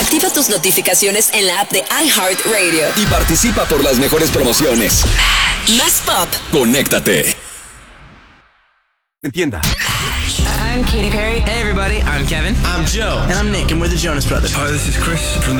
Activa tus notificaciones en la app de iHeartRadio. Y participa por las mejores promociones. Más pop. Conéctate. Entienda. I'm Katy Perry. Hey everybody, I'm Kevin. I'm Joe. And I'm Nick, and we're the Jonas Brothers. Hi, this is Chris from